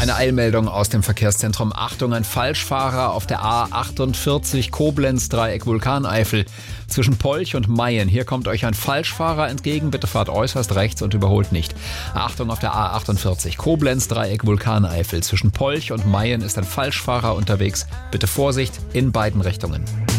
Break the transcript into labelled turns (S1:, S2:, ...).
S1: Eine Eilmeldung aus dem Verkehrszentrum. Achtung, ein Falschfahrer auf der A48 Koblenz-Dreieck Vulkaneifel zwischen Polch und Mayen. Hier kommt euch ein Falschfahrer entgegen. Bitte fahrt äußerst rechts und überholt nicht. Achtung, auf der A48 Koblenz-Dreieck Vulkaneifel zwischen Polch und Mayen ist ein Falschfahrer unterwegs. Bitte Vorsicht in beiden Richtungen.